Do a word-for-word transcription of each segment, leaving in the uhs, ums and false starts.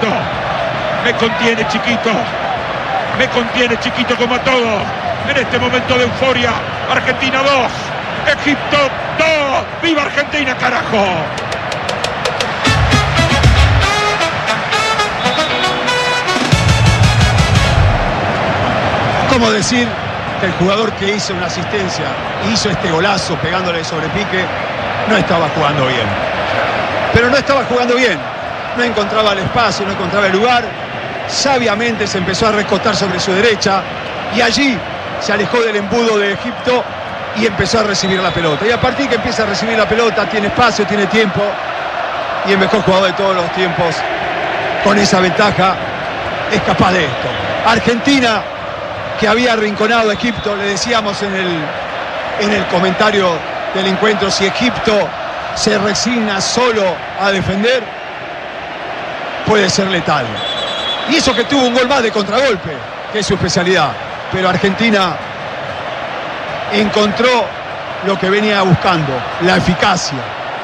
Chiquito. Me contiene, Chiquito. Me contiene, Chiquito, como a todos. En este momento de euforia. Argentina dos. Egipto dos. ¡Viva Argentina, carajo! ¿Cómo decir que el jugador que hizo una asistencia, hizo este golazo pegándole sobre pique, no estaba jugando bien? Pero no estaba jugando bien. No encontraba el espacio, no encontraba el lugar. Sabiamente se empezó a recostar sobre su derecha y allí se alejó del embudo de Egipto y empezó a recibir la pelota. Y a partir que empieza a recibir la pelota, tiene espacio, tiene tiempo, y el mejor jugador de todos los tiempos, con esa ventaja, es capaz de esto. Argentina, que había arrinconado a Egipto, le decíamos en el, en el comentario del encuentro, si Egipto se resigna solo a defender, puede ser letal. Y eso que tuvo un gol más de contragolpe, que es su especialidad. Pero Argentina encontró lo que venía buscando, la eficacia.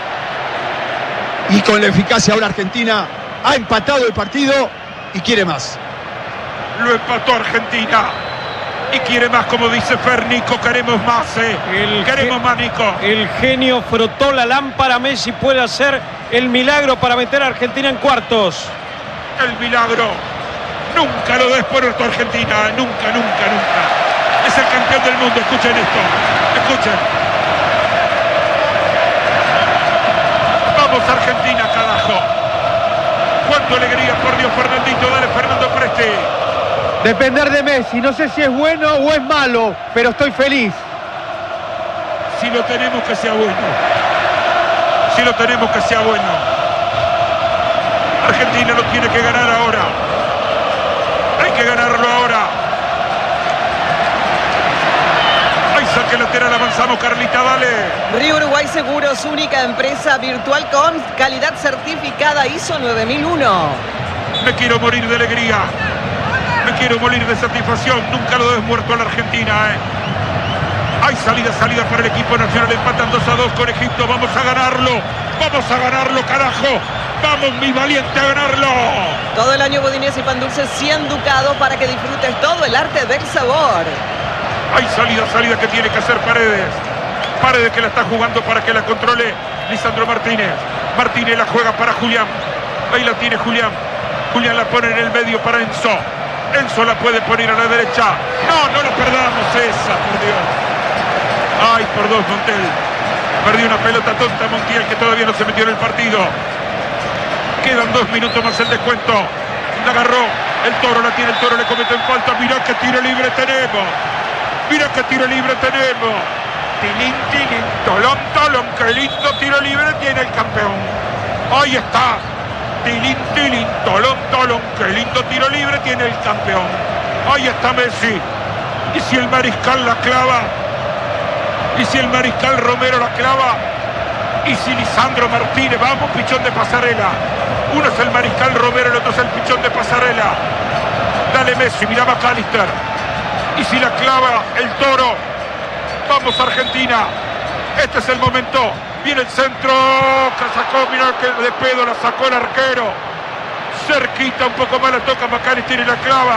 Y con la eficacia ahora Argentina ha empatado el partido y quiere más. Lo empató Argentina y quiere más, como dice Fer. Nico, queremos más, eh. El queremos más, Nico. El genio frotó la lámpara. Messi puede hacer el milagro para meter a Argentina en cuartos. El milagro. Nunca lo des por orto, Argentina. Nunca, nunca, nunca. Es el campeón del mundo. Escuchen esto. Escuchen. Vamos, Argentina, carajo. Cuánta alegría, por Dios, Fernandito. Dale, Fernando Presti. Depender de Messi, no sé si es bueno o es malo, pero estoy feliz. Si lo tenemos, que sea bueno. Si lo tenemos, que sea bueno. Argentina lo tiene que ganar ahora. Hay que ganarlo ahora. Hay saque lateral, avanzamos, Carlita, dale. Río Uruguay Seguros, única empresa virtual con calidad certificada I S O nueve mil uno. Me quiero morir de alegría. Me quiero morir de satisfacción. Nunca lo des muerto a la Argentina, ¿eh? Hay salida, salida para el equipo nacional. Empatan dos a dos con Egipto. Vamos a ganarlo. Vamos a ganarlo, carajo. Vamos, mi valiente, a ganarlo. Todo el año Budinés y Pan Dulce cien ducados para que disfrutes todo el arte del sabor. Hay salida, salida que tiene que hacer Paredes. Paredes que la está jugando para que la controle Lisandro Martínez. Martínez la juega para Julián. Ahí la tiene Julián. Julián la pone en el medio para Enzo. Enzo la puede poner a la derecha. No, no la perdamos esa, por Dios. Ay, por dos, Montiel. Perdió una pelota tonta Montiel, que todavía no se metió en el partido. Quedan dos minutos más el descuento. La agarró el Toro, la tiene el Toro, le cometen falta. Mirá qué tiro libre tenemos. Mirá qué tiro libre tenemos. Tilín, tilín, tolón, tolón. Qué lindo tiro libre tiene el campeón. Ahí está. Tilín, tilín, tolón, tolón. Qué lindo tiro libre tiene el campeón. Ahí está Messi. Y si el mariscal la clava. Y si el mariscal Romero la clava. Y si Lisandro Martínez, vamos, pichón de pasarela. Uno es el mariscal Romero, el otro es el pichón de pasarela. Dale Messi, mira McAllister. Y si la clava el Toro. Vamos, Argentina. Este es el momento. Viene el centro, que sacó, mirá que de pedo la sacó el arquero. Cerquita, un poco más la toca McAllister y la clava.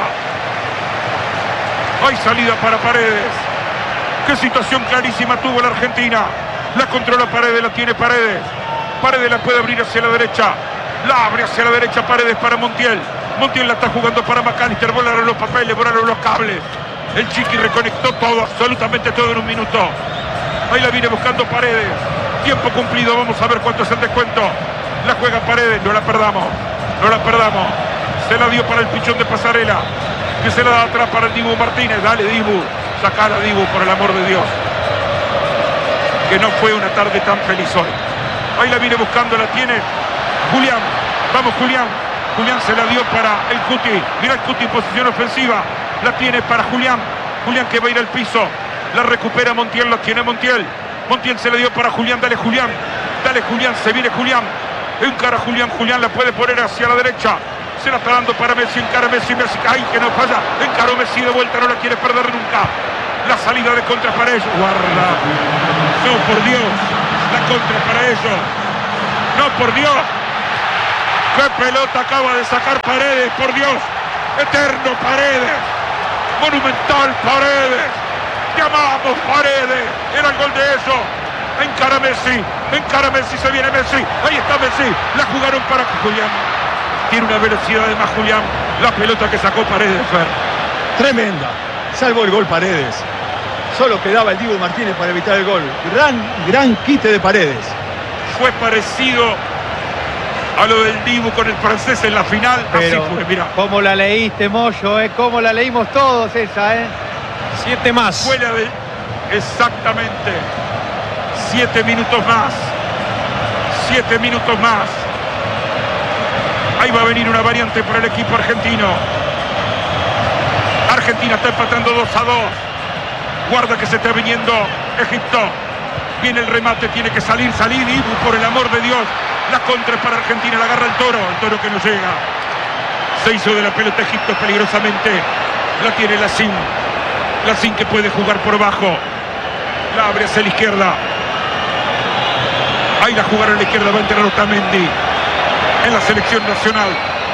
Hay salida para Paredes. Qué situación clarísima tuvo la Argentina. La controla Paredes, la tiene Paredes. Paredes la puede abrir hacia la derecha. La abre hacia la derecha Paredes para Montiel. Montiel la está jugando para McAllister. Volaron los papeles, volaron los cables. El Chiqui reconectó todo, absolutamente todo en un minuto. Ahí la viene buscando Paredes. Tiempo cumplido, vamos a ver cuánto es el descuento. La juega Paredes, no la perdamos. No la perdamos. Se la dio para el pichón de pasarela. Que se la da atrás para el Dibu Martínez. Dale, Dibu. Sacala, Dibu, por el amor de Dios. Que no fue una tarde tan feliz hoy. Ahí la viene buscando, la tiene Julián. Vamos, Julián. Julián se la dio para el Cuti. Mira el Cuti en posición ofensiva. La tiene para Julián. Julián que va a ir al piso. La recupera Montiel, la tiene Montiel. Montiel se la dio para Julián. Dale, Julián. Dale, Julián. Se viene Julián. Encara Julián. Julián la puede poner hacia la derecha. Se la está dando para Messi. Encara Messi. Messi. ¡Ay, que no falla! Encaró Messi de vuelta. No la quiere perder nunca. La salida de contra para ellos. Guarda. No, por Dios. La contra para ellos. No, por Dios. ¡Qué pelota acaba de sacar Paredes, por Dios! ¡Eterno Paredes! ¡Monumental Paredes! ¡Llamamos Paredes! ¡Era el gol de ellos! Encara Messi, encara Messi, se viene Messi. Ahí está Messi, la jugaron para Julián. Tiene una velocidad de más Julián. La pelota que sacó Paredes, Fer. Tremenda. Salvo el gol Paredes. Solo quedaba el Dibu Martínez para evitar el gol. Gran, gran quite de Paredes. Fue parecido a lo del Dibu con el francés en la final. Pero, así fue, mira. ¿Cómo la leíste, Moyo? ¿Eh? ¿Cómo la leímos todos esa, eh? Siete más. Fue la de... Exactamente. Siete minutos más. Siete minutos más. Ahí va a venir una variante para el equipo argentino. Argentina está empatando dos a dos. Guarda que se está viniendo Egipto. Viene el remate, tiene que salir, salir. Dibu, por el amor de Dios. La contra es para Argentina, la agarra el Toro. El Toro que no llega. Se hizo de la pelota Egipto peligrosamente. La tiene Lacín. Lacín que puede jugar por abajo. La abre hacia la izquierda. Ahí la jugaron a la izquierda, va a entrar Otamendi en la selección nacional.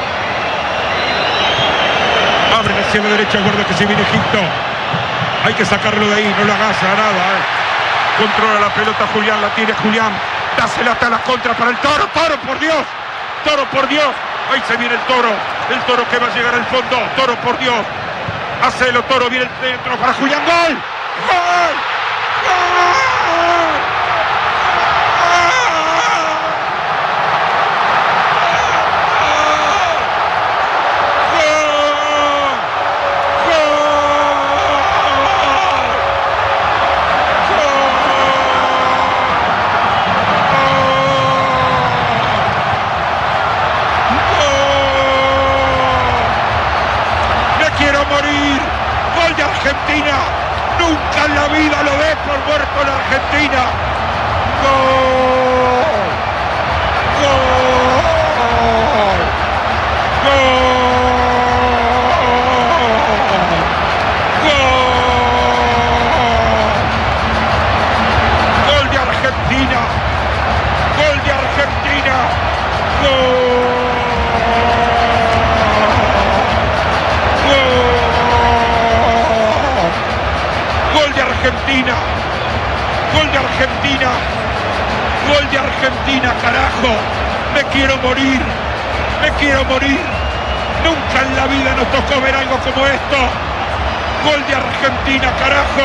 Abren hacia la derecha, guarda que se viene Egipto. Hay que sacarlo de ahí, no la agacha nada. Eh. Controla la pelota Julián, la tiene Julián. Dásela hasta la contra para el Toro. Toro, por Dios. Toro, por Dios. Ahí se viene el Toro. El Toro que va a llegar al fondo. Toro, por Dios. Hacelo, Toro, viene el centro para Julián. ¡Gol! ¡Gol! ¡Gol! Argentina, nunca en la vida lo ves por muerto la Argentina. ¡Gol! ¡Gol! ¡Gol! ¡Gol de Argentina! ¡Gol de Argentina! ¡Gol! Argentina, gol de Argentina, gol de Argentina, carajo, me quiero morir, me quiero morir, nunca en la vida nos tocó ver algo como esto, gol de Argentina, carajo,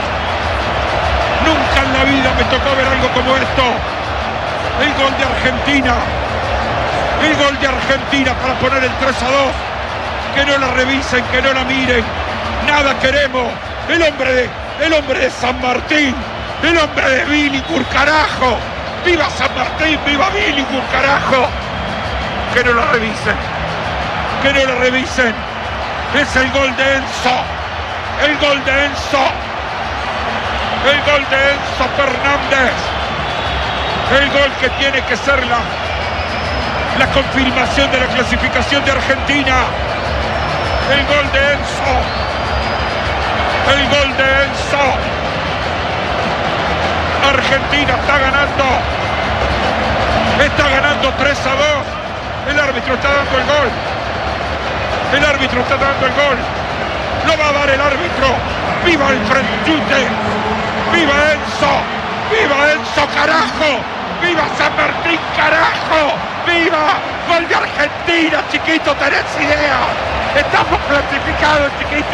nunca en la vida me tocó ver algo como esto, el gol de Argentina, el gol de Argentina para poner el tres a dos, que no la revisen, que no la miren, nada queremos, el hombre de... El hombre de San Martín, el hombre de Billinghurst, carajo. ¡Viva San Martín, viva Billinghurst, carajo! Que no la revisen, que no la revisen. Es el gol de Enzo, el gol de Enzo, el gol de Enzo Fernández. El gol que tiene que ser la, la confirmación de la clasificación de Argentina. El gol de Enzo. El gol de Enzo. Argentina está ganando. Está ganando tres a dos. El árbitro está dando el gol. El árbitro está dando el gol. Lo va a dar el árbitro. ¡Viva el Franchute! ¡Viva Enzo! ¡Viva Enzo, carajo! ¡Viva San Martín, carajo! ¡Viva! ¡Gol de Argentina, chiquito! ¿Tenés idea? Estamos clasificados, chiquito.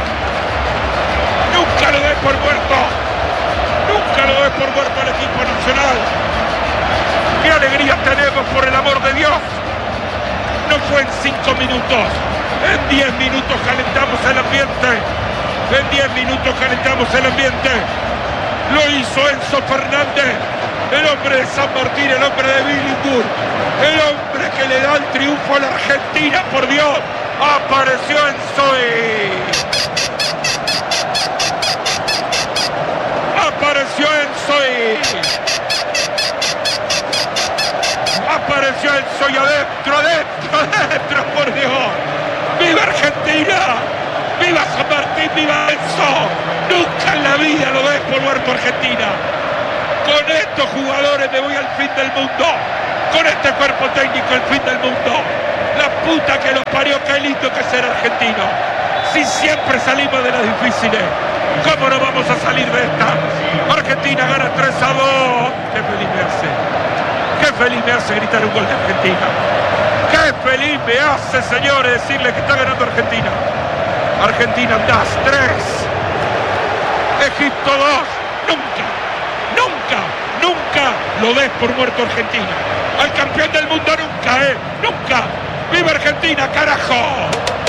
Nunca lo des por muerto. Nunca lo des por muerto al equipo nacional. ¡Qué alegría tenemos, por el amor de Dios! No fue en cinco minutos. En diez minutos calentamos el ambiente. En diez minutos calentamos el ambiente. Lo hizo Enzo Fernández. El hombre de San Martín, el hombre de Billinghurst. El hombre que le da el triunfo a la Argentina, por Dios. Apareció Enzo y... Apareció Enzo y... Apareció Enzo y adentro, adentro, adentro, por Dios. ¡Viva Argentina! ¡Viva San Martín! ¡Viva Enzo! Nunca en la vida lo ves por muerto Argentina. Con estos jugadores me voy al fin del mundo. con este cuerpo técnico el fin del mundo. La puta que lo parió, qué lindo que es ser argentino. Si siempre salimos de las difíciles, ¿cómo no vamos a salir de esta? Argentina gana tres a dos. Qué feliz me hace. Qué feliz me hace gritar un gol de Argentina. Qué feliz me hace, señores, decirle que está ganando Argentina. Argentina das tres. Egipto dos. Nunca, nunca, nunca lo des por muerto Argentina. Al campeón del mundo nunca, ¿eh? Nunca. ¡Viva Argentina, carajo!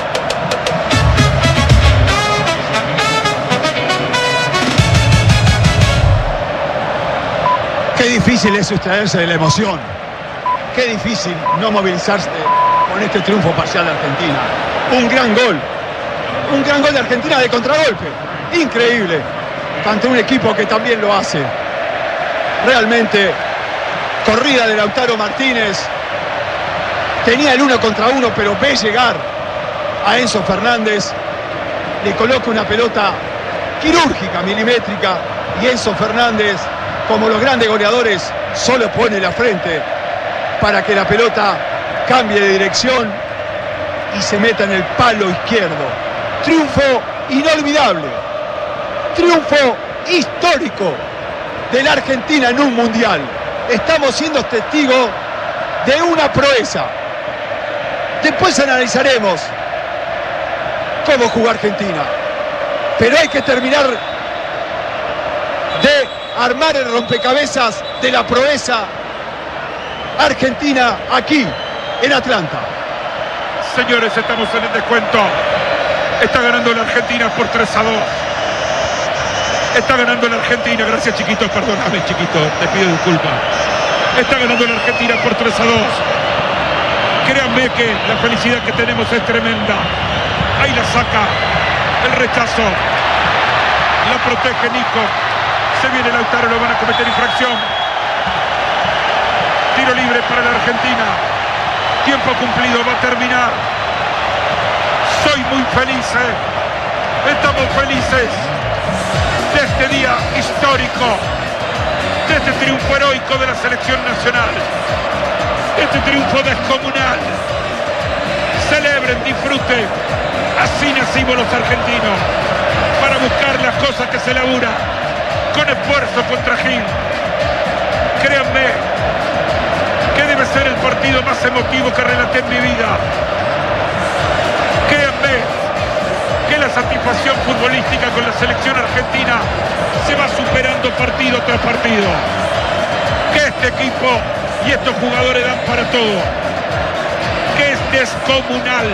Qué difícil es sustraerse de la emoción. Qué difícil no movilizarse con este triunfo parcial de Argentina. Un gran gol. Un gran gol de Argentina de contragolpe. Increíble. Ante un equipo que también lo hace. Realmente, corrida de Lautaro Martínez. Tenía el uno contra uno, pero ve llegar a Enzo Fernández. Le coloca una pelota quirúrgica, milimétrica. Y Enzo Fernández, como los grandes goleadores, solo pone la frente para que la pelota cambie de dirección y se meta en el palo izquierdo. Triunfo inolvidable. Triunfo histórico de la Argentina en un mundial. Estamos siendo testigos de una proeza. Después analizaremos cómo jugó Argentina. Pero hay que terminar de armar el rompecabezas de la proeza argentina aquí en Atlanta. Señores, estamos en el descuento. Está ganando la Argentina por tres a dos. Está ganando la Argentina. Gracias, chiquito. Perdóname, chiquito. Te pido disculpas. Está ganando la Argentina por tres a dos. Créanme que la felicidad que tenemos es tremenda. Ahí la saca. El rechazo. La protege Nico. Se viene Lautaro, lo van a cometer infracción. Tiro libre para la Argentina. Tiempo cumplido, va a terminar. Soy muy feliz, ¿eh? Estamos felices de este día histórico, de este triunfo heroico de la selección nacional, de este triunfo descomunal. Celebren, disfruten. Así nacimos los argentinos, para buscar las cosas que se laburan con esfuerzo contra Gil. Créanme que debe ser el partido más emotivo que relaté en mi vida. Créanme que la satisfacción futbolística con la selección argentina se va superando partido tras partido. Que este equipo y estos jugadores dan para todo. Que es descomunal.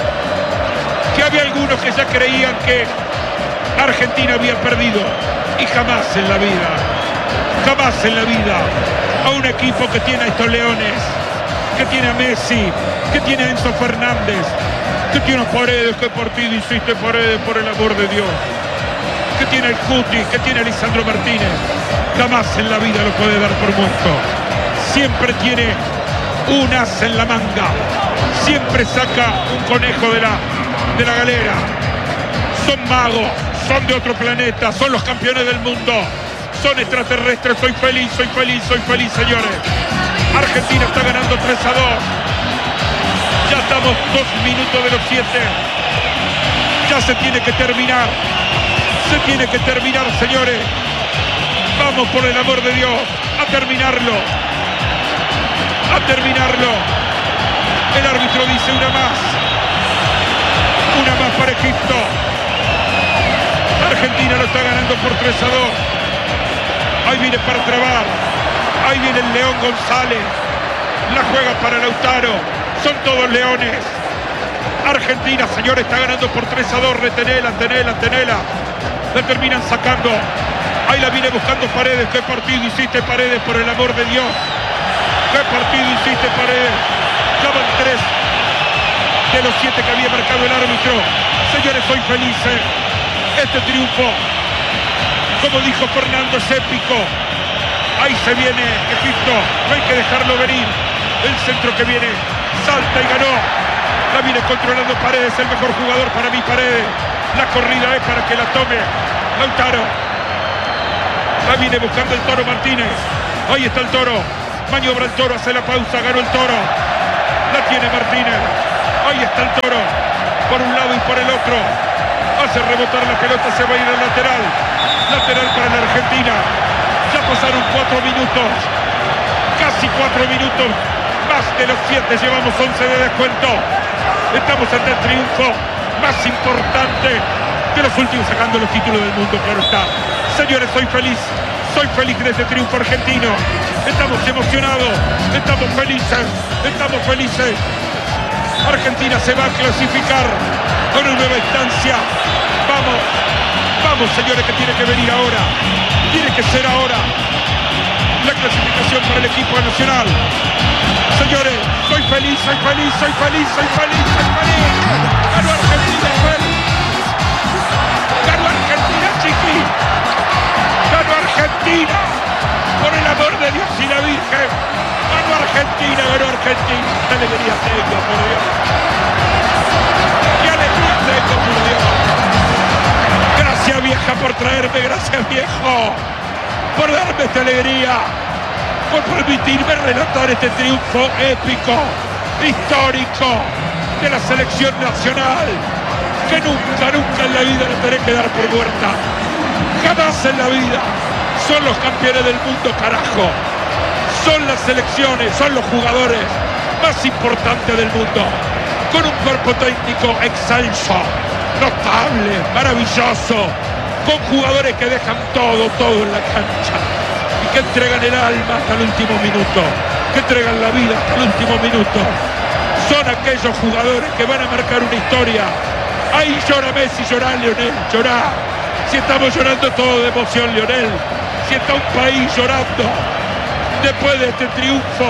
Que había algunos que ya creían que Argentina había perdido. Y jamás en la vida, jamás en la vida, a un equipo que tiene a estos leones, que tiene a Messi, que tiene a Enzo Fernández, que tiene a Paredes, que partido hiciste, Paredes, por el amor de Dios, que tiene el Cuti, que tiene a Lisandro Martínez, jamás en la vida lo puede dar por muerto. Siempre tiene un as en la manga, siempre saca un conejo de la, de la galera. Son magos, son de otro planeta, son los campeones del mundo, son extraterrestres. Soy feliz, soy feliz, soy feliz, señores. Argentina está ganando tres a dos. Ya estamos dos minutos de los siete. Ya se tiene que terminar. Se tiene que terminar, señores. Vamos, por el amor de Dios, a terminarlo. A terminarlo. El árbitro dice una más. Una más para Egipto. Argentina lo está ganando por tres a dos. Ahí viene para trabar. Ahí viene el León González. La juega para Lautaro. Son todos leones. Argentina, señores, está ganando por tres a dos. Retenela, tenela, tenela. La terminan sacando. Ahí la viene buscando Paredes. ¿Qué partido hiciste, Paredes, por el amor de Dios? ¿Qué partido hiciste, Paredes? Ya van tres de los siete que había marcado el árbitro. Señores, soy feliz, ¿eh? Este triunfo, como dijo Fernando, es épico. Ahí se viene Egipto, no hay que dejarlo venir. El centro que viene, salta y ganó. La viene controlando Paredes, el mejor jugador para mí, Paredes. La corrida es para que la tome Lautaro. La viene buscando el Toro Martínez. Ahí está el Toro. Maniobra el Toro, hace la pausa, ganó el Toro. La tiene Martínez. Ahí está el Toro. Por un lado y por el otro. Hace rebotar la pelota, se va a ir al lateral. Lateral para la Argentina. Ya pasaron cuatro minutos. Casi cuatro minutos. Más de los siete, llevamos once de descuento. Estamos ante el triunfo más importante de los últimos, sacando los títulos del mundo, claro está. Señores, soy feliz. Soy feliz de este triunfo argentino. Estamos emocionados. Estamos felices. Estamos felices. Argentina se va a clasificar a una nueva instancia. Vamos. Vamos, señores, que tiene que venir ahora. Tiene que ser ahora la clasificación para el equipo nacional. Señores, soy feliz, soy feliz, soy feliz, soy feliz, soy feliz. Ganó Argentina, feliz. Ganó Argentina, chiqui. Ganó Argentina. Por el amor de Dios y la Virgen. Ganó Argentina, ganó Argentina. Qué alegría tengo, por Dios. Qué alegría tengo, por Dios. Gracias, vieja, por traerme. Gracias, viejo, por darme esta alegría, por permitirme relatar este triunfo épico, histórico de la selección nacional, que nunca, nunca en la vida la tenés que dar por muerta. Jamás en la vida. Son los campeones del mundo, carajo. Son las selecciones, son los jugadores más importantes del mundo, con un cuerpo técnico excelso, notable, maravilloso, con jugadores que dejan todo, todo en la cancha y que entregan el alma hasta el último minuto, que entregan la vida hasta el último minuto. Son aquellos jugadores que van a marcar una historia. Ahí llora Messi, llorá Lionel, llorá. Si estamos llorando todo de emoción, Lionel. Si está un país llorando después de este triunfo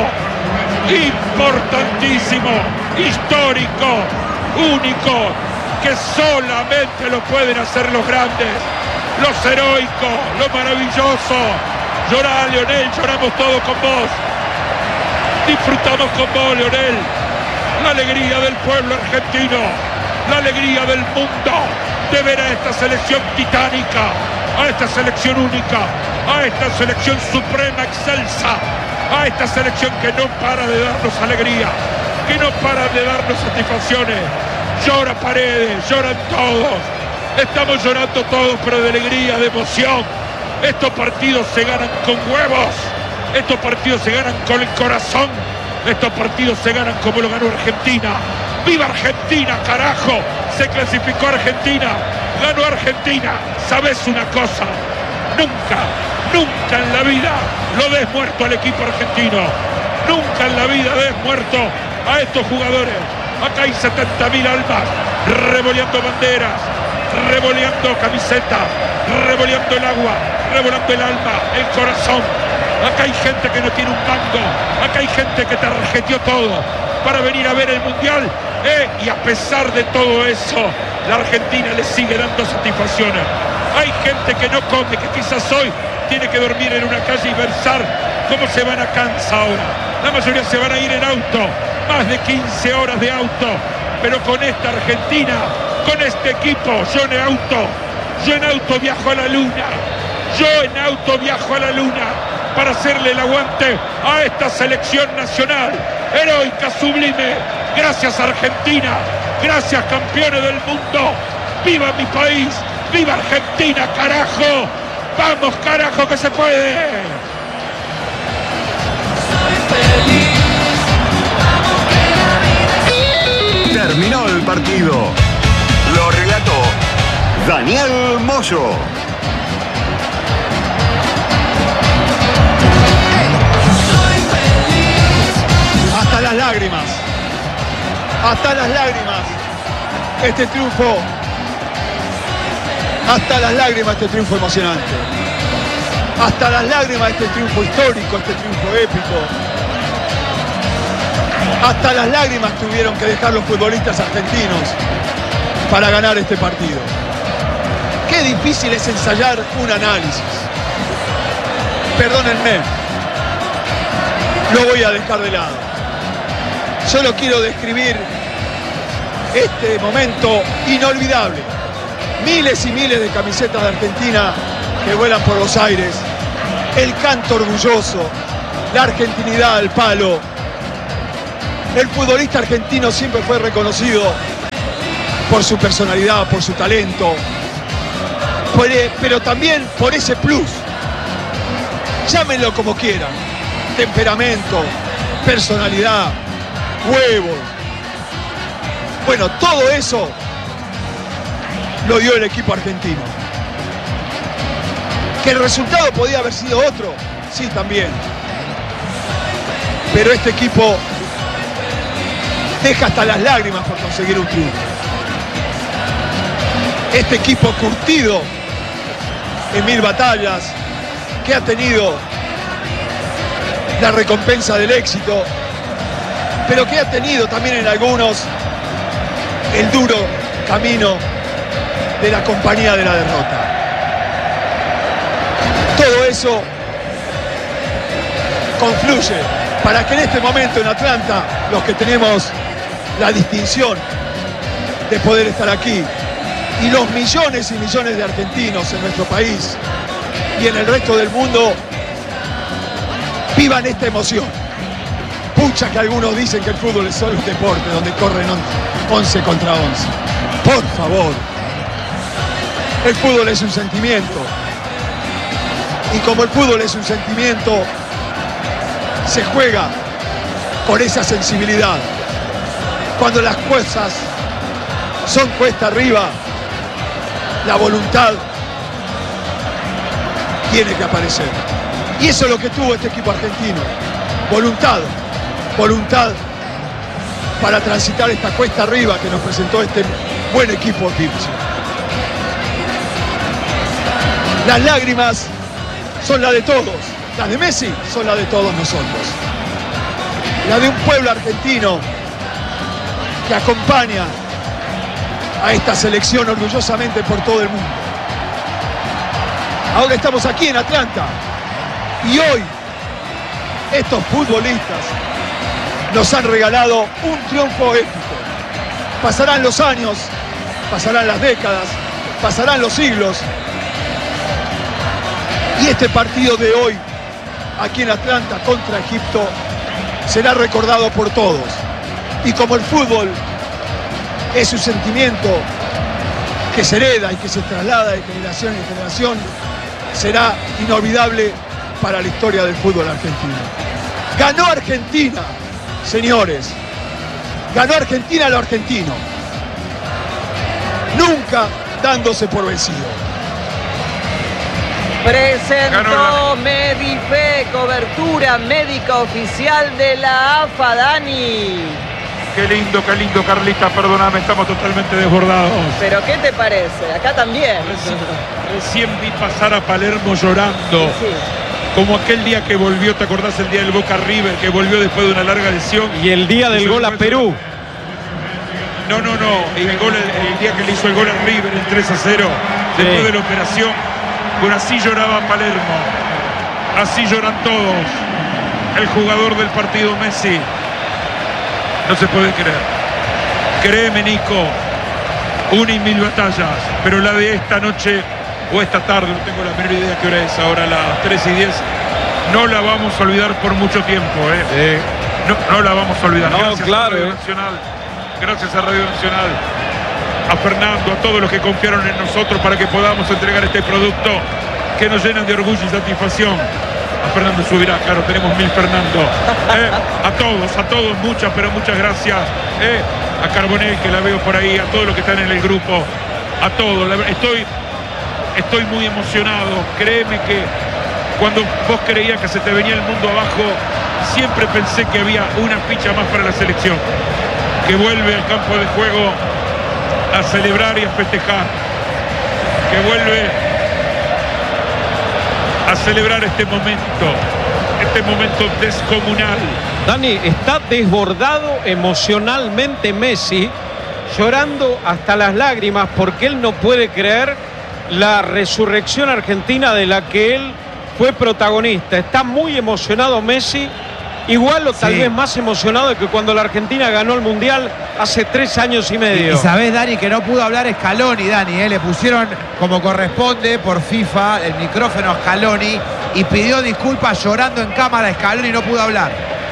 importantísimo, histórico, único, que solamente lo pueden hacer los grandes, los heroicos, lo maravilloso. Llorá, Lionel, lloramos todos con vos. Disfrutamos con vos, Lionel. La alegría del pueblo argentino, la alegría del mundo de ver a esta selección titánica, a esta selección única, a esta selección suprema, excelsa, a esta selección que no para de darnos alegría, que no para de darnos satisfacciones. Llora Paredes, lloran todos. Estamos llorando todos, pero de alegría, de emoción. Estos partidos se ganan con huevos. Estos partidos se ganan con el corazón. Estos partidos se ganan como lo ganó Argentina. ¡Viva Argentina, carajo! Se clasificó Argentina. Ganó Argentina. ¿Sabes una cosa? Nunca, nunca en la vida lo des muerto al equipo argentino. Nunca en la vida des muerto a estos jugadores. Acá hay setenta mil almas revoleando banderas, revoleando camisetas, revoleando el agua, revoleando el alma, el corazón. Acá hay gente que no tiene un mango. Acá hay gente que te tarjeteó todo para venir a ver el Mundial. Eh, y a pesar de todo eso, la Argentina le sigue dando satisfacciones. Hay gente que no come, que quizás hoy tiene que dormir en una calle y pensar cómo se van a Kansas ahora. La mayoría se van a ir en auto, más de quince horas de auto. Pero con esta Argentina, con este equipo, yo en auto, yo en auto viajo a la luna. Yo en auto viajo a la luna para hacerle el aguante a esta selección nacional, heroica, sublime. Gracias Argentina, gracias campeones del mundo. ¡Viva mi país! ¡Viva Argentina, carajo! ¡Vamos, carajo, que se puede! Terminó el partido. Lo relató Daniel Moyo. Hasta las lágrimas. Hasta las lágrimas. Este triunfo. Hasta las lágrimas este triunfo emocionante. Hasta las lágrimas este triunfo histórico, este triunfo épico. Hasta las lágrimas tuvieron que dejar los futbolistas argentinos para ganar este partido. Qué difícil es ensayar un análisis. Perdónenme. Lo voy a dejar de lado. Solo quiero describir este momento inolvidable. Miles y miles de camisetas de Argentina que vuelan por los aires. El canto orgulloso la argentinidad al palo. El futbolista argentino siempre fue reconocido por su personalidad, por su talento, por, pero también por ese plus. Llámenlo como quieran. Temperamento, personalidad, huevos. Bueno, todo eso lo dio el equipo argentino. ¿Que el resultado podía haber sido otro? Sí, también. Pero este equipo deja hasta las lágrimas por conseguir un triunfo. Este equipo curtido en mil batallas, que ha tenido la recompensa del éxito, pero que ha tenido también en algunos el duro camino de la compañía de la derrota. Todo eso confluye para que en este momento en Atlanta, los que tenemos la distinción de poder estar aquí, y los millones y millones de argentinos en nuestro país y en el resto del mundo, vivan esta emoción. Pucha que algunos dicen que el fútbol es solo un deporte donde corren once contra once. Por favor. El fútbol es un sentimiento. Y como el fútbol es un sentimiento, se juega con esa sensibilidad. Cuando las cosas son cuesta arriba, la voluntad tiene que aparecer. Y eso es lo que tuvo este equipo argentino. Voluntad. Voluntad para transitar esta cuesta arriba que nos presentó este buen equipo egipcio. Las lágrimas son las de todos. Las de Messi son las de todos nosotros. La de un pueblo argentino que acompaña a esta selección orgullosamente por todo el mundo. Ahora estamos aquí en Atlanta y hoy estos futbolistas nos han regalado un triunfo épico. Pasarán los años, pasarán las décadas, pasarán los siglos, y este partido de hoy aquí en Atlanta contra Egipto será recordado por todos. Y como el fútbol es un sentimiento que se hereda y que se traslada de generación en generación, será inolvidable para la historia del fútbol argentino. Ganó Argentina, señores. Ganó Argentina a lo argentino. Nunca dándose por vencido. Presentó Medife, cobertura médica oficial de la A F A, Dani. Qué lindo, qué lindo, Carlita, perdóname, estamos totalmente desbordados. ¿Pero qué te parece? Acá también. Recién, recién vi pasar a Palermo llorando. Sí. Como aquel día que volvió, ¿te acordás el día del Boca River? Que volvió después de una larga lesión. Y el día del gol a Perú. No, no, no. El, gol, el, el día que le hizo el gol a River, el tres a cero, Sí. después de la operación. Bueno, así lloraba Palermo. Así lloran todos. El jugador del partido, Messi. No se puede creer. Créeme, Nico. Una y mil batallas. Pero la de esta noche o esta tarde, no tengo la menor idea qué hora es, ahora a las tres y diez, no la vamos a olvidar por mucho tiempo. ¿eh? Sí. No, no la vamos a olvidar. No, Gracias claro, a Radio eh. Nacional. Gracias a Radio Nacional. A Fernando, a todos los que confiaron en nosotros para que podamos entregar este producto que nos llenan de orgullo y satisfacción. A Fernando Subirá, claro, tenemos mil Fernando. Eh, a todos, a todos, muchas, pero muchas gracias. Eh, a Carbonell, que la veo por ahí, a todos los que están en el grupo, a todos. La, estoy, estoy muy emocionado. Créeme que cuando vos creías que se te venía el mundo abajo, siempre pensé que había una ficha más para la selección. Que vuelve al campo de juego a celebrar y a festejar, que vuelve a celebrar este momento, este momento descomunal. Dani, está desbordado emocionalmente Messi, llorando hasta las lágrimas porque él no puede creer la resurrección argentina de la que él fue protagonista. Está muy emocionado Messi, igual o tal Sí. vez más emocionado de que cuando la Argentina ganó el Mundial hace tres años y medio. Y sabés, Dani, que no pudo hablar Scaloni, Dani, ¿eh? Le pusieron como corresponde por FIFA el micrófono a Scaloni y pidió disculpas llorando en cámara a Scaloni y no pudo hablar.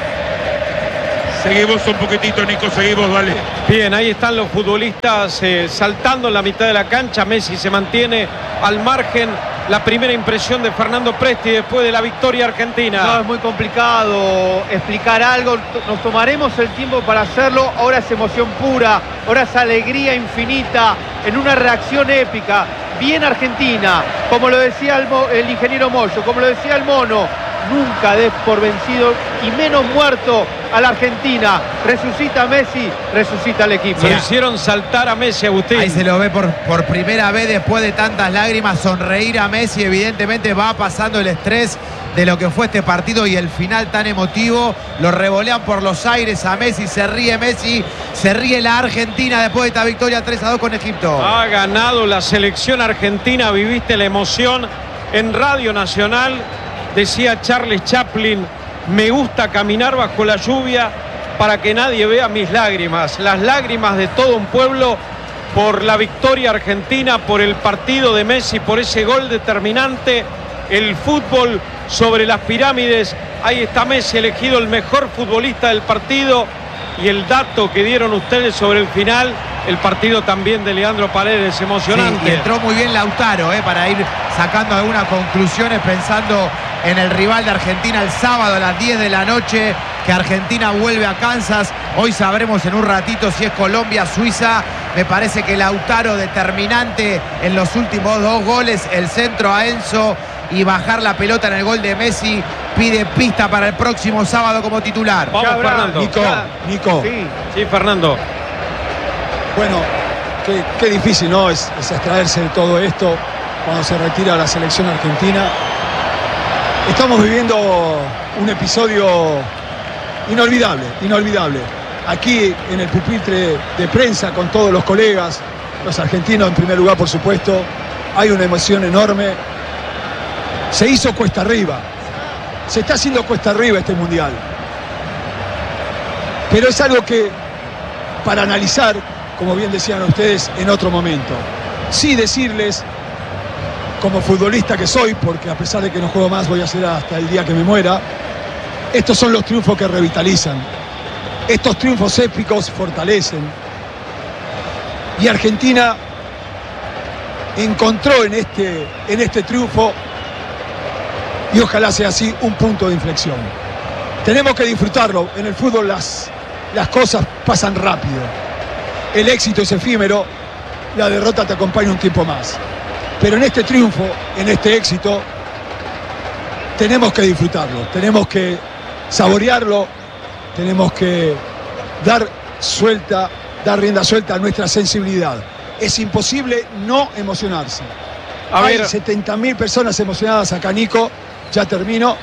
Seguimos un poquitito, Nico, seguimos, dale. Bien, ahí están los futbolistas eh, saltando en la mitad de la cancha. Messi se mantiene al margen. La primera impresión de Fernando Presti después de la victoria argentina. No, es muy complicado explicar algo. Nos tomaremos el tiempo para hacerlo. Ahora es emoción pura, ahora es alegría infinita en una reacción épica. Bien Argentina, como lo decía el, el ingeniero Moyo, como lo decía el Mono. Nunca des por vencido y menos muerto a la Argentina. Resucita Messi, resucita el equipo. Lo hicieron saltar a Messi, Agustín. Ahí se lo ve por, por primera vez después de tantas lágrimas, sonreír a Messi. Evidentemente va pasando el estrés de lo que fue este partido y el final tan emotivo. Lo revolean por los aires a Messi, se ríe Messi, se ríe la Argentina después de esta victoria tres a dos con Egipto. Ha ganado la selección argentina, viviste la emoción en Radio Nacional. Decía Charles Chaplin, me gusta caminar bajo la lluvia para que nadie vea mis lágrimas. Las lágrimas de todo un pueblo por la victoria argentina, por el partido de Messi, por ese gol determinante. El fútbol sobre las pirámides. Ahí está Messi, elegido el mejor futbolista del partido. Y el dato que dieron ustedes sobre el final, el partido también de Leandro Paredes, emocionante. Sí, y entró muy bien Lautaro eh, para ir sacando algunas conclusiones pensando en el rival de Argentina el sábado a las diez de la noche, que Argentina vuelve a Kansas. Hoy sabremos en un ratito si es Colombia, Suiza. Me parece que Lautaro determinante en los últimos dos goles, el centro a Enzo y bajar la pelota en el gol de Messi. Pide pista para el próximo sábado como titular. Vamos, Ya, Fernando. Nico, Nico. Sí. Sí, Fernando. Bueno, qué, qué difícil, ¿no? Es, es extraerse de todo esto cuando se retira la selección argentina. Estamos viviendo un episodio inolvidable, inolvidable. Aquí en el pupitre de prensa con todos los colegas, los argentinos en primer lugar, por supuesto, hay una emoción enorme. Se hizo cuesta arriba. Se está haciendo cuesta arriba este mundial. Pero es algo que, para analizar, como bien decían ustedes, en otro momento. Sí decirles, como futbolista que soy, porque a pesar de que no juego más, voy a ser hasta el día que me muera, estos son los triunfos que revitalizan. Estos triunfos épicos fortalecen. Y Argentina encontró en este, en este triunfo, y ojalá sea así, un punto de inflexión. Tenemos que disfrutarlo. En el fútbol las, las cosas pasan rápido. El éxito es efímero, la derrota te acompaña un tiempo más. Pero en este triunfo, en este éxito, tenemos que disfrutarlo, tenemos que saborearlo, tenemos que dar suelta, dar rienda suelta a nuestra sensibilidad. Es imposible no emocionarse. A Hay ver. setenta mil personas emocionadas acá, Nico. Ya termino.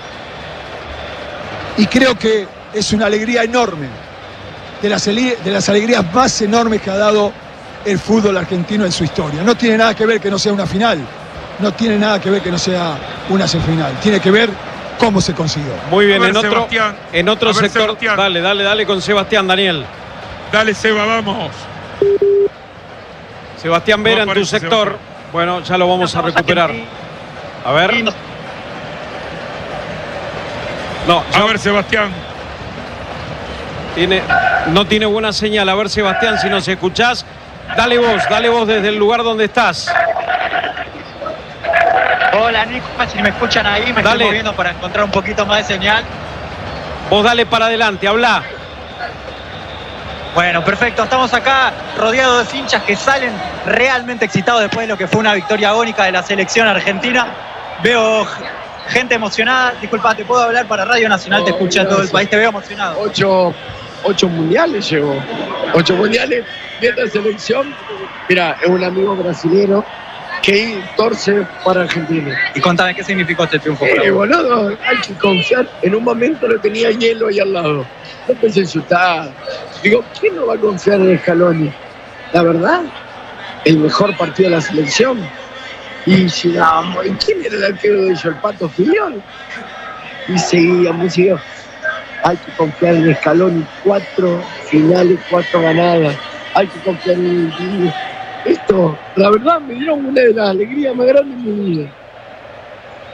Y creo que es una alegría enorme, de las, de las alegrías más enormes que ha dado el fútbol argentino en su historia. No tiene nada que ver que no sea una final, no tiene nada que ver que no sea una semifinal, tiene que ver cómo se consiguió. Muy bien, A ver, en otro, Sebastián. en otro A ver, sector. Sebastián. Dale, dale, dale con Sebastián, Daniel. Dale, Seba, vamos. Sebastián Vera, No en tu aparece sector. Sebastián. Bueno, ya lo vamos a recuperar. A ver. No, A ya ver, Sebastián. tiene, no tiene buena señal. A ver, Sebastián, si nos escuchás, dale vos, dale vos desde el lugar donde estás. Hola Nico, si me escuchan ahí, me Dale. estoy moviendo para encontrar un poquito más de señal. Vos dale para adelante, habla. Bueno, perfecto, estamos acá rodeados de hinchas que salen realmente excitados después de lo que fue una victoria agónica de la selección argentina. Veo gente emocionada. Disculpa, ¿te puedo hablar para Radio Nacional? Te escucha todo el país, te veo emocionado. Ocho, ocho mundiales llegó. Ocho mundiales. Viendo la selección. Mira, es un amigo brasilero que torce para Argentina. Y contame, ¿qué significó este triunfo? Eh, boludo, hay que confiar. En un momento lo tenía hielo ahí al lado. No pensé insultar. Digo, ¿quién no va a confiar en Scaloni? La verdad, el mejor partido de la selección. Y llegamos, ¿y quién era el arquero de ellos? El Pato Filiol. Y seguíamos, y seguíamos. Hay que confiar en Scaloni. Cuatro finales, cuatro ganadas. Hay que confiar en el... Esto, la verdad, me dieron una de las alegrías más grandes de mi vida.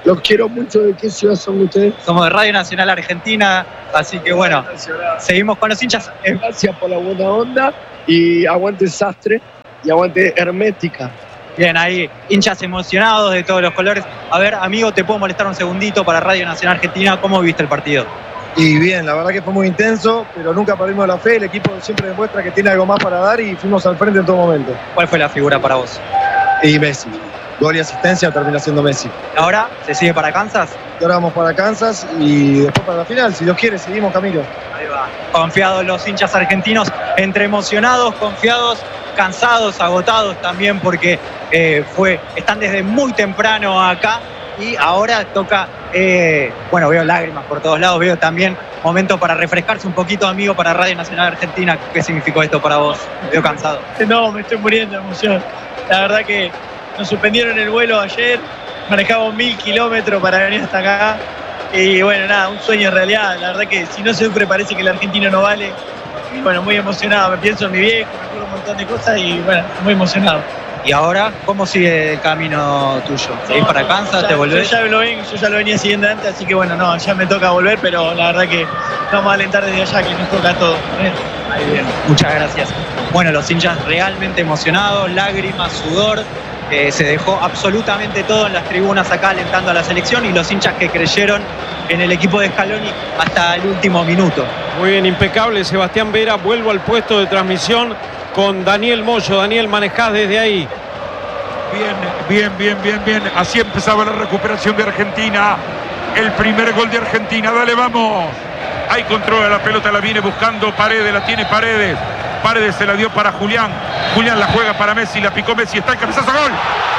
Los quiero mucho. ¿De qué ciudad son ustedes? Somos de Radio Nacional Argentina, así que bueno, seguimos con los hinchas. Gracias por la buena onda y aguante Sastre y aguante Hermética. Bien, ahí hinchas emocionados de todos los colores. A ver, amigo, ¿te puedo molestar un segundito para Radio Nacional Argentina? ¿Cómo viste el partido? Y bien, la verdad que fue muy intenso, pero nunca perdimos la fe. El equipo siempre demuestra que tiene algo más para dar y fuimos al frente en todo momento. ¿Cuál fue la figura para vos? Y Messi. Gol y asistencia termina siendo Messi. ¿Ahora se sigue para Kansas? Y ahora vamos para Kansas y después para la final. Si Dios quiere, seguimos camino. Ahí va. Confiados los hinchas argentinos, entre emocionados, confiados, cansados, agotados también, porque eh, fue, están desde muy temprano acá y ahora toca, eh, bueno, veo lágrimas por todos lados, veo también momento para refrescarse un poquito, amigo, para Radio Nacional Argentina. ¿Qué significó esto para vos? Veo cansado. No, me estoy muriendo de emoción. La verdad que nos suspendieron el vuelo ayer, manejamos mil kilómetros para venir hasta acá y bueno, nada, un sueño en realidad. La verdad que si no se sufre parece que el argentino no vale. Y bueno, muy emocionado, me pienso en mi viejo, me acuerdo un montón de cosas y bueno, muy emocionado. ¿Y ahora cómo sigue el camino tuyo? ¿Seguís No, para no, Kansas? ya, ¿Te volvés? Yo ya, lo ven, yo ya lo venía siguiendo antes, así que bueno, no, ya me toca volver, pero la verdad que vamos a alentar desde allá que nos toca todo. ¿eh? Ahí bien, muchas gracias. Bueno, los hinchas realmente emocionados, lágrimas, sudor. Eh, se dejó absolutamente todo en las tribunas acá alentando a la selección y los hinchas que creyeron en el equipo de Scaloni hasta el último minuto. Muy bien, impecable Sebastián Vera. Vuelvo al puesto de transmisión con Daniel Moyo. Daniel, manejás desde ahí. Bien, bien, bien, bien, bien. Así empezaba la recuperación de Argentina. El primer gol de Argentina. Dale, vamos. Ahí controla la pelota, la viene buscando Paredes, la tiene Paredes. Paredes se la dio para Julián. Julián la juega para Messi, la picó Messi, está el cabezazo, gol.